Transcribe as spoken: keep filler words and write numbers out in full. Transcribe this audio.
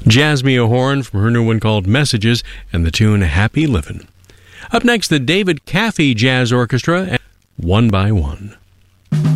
Jasmine Horn from her new one called Messages and the tune Happy Livin'. Up next, the David Caffey Jazz Orchestra and One by One.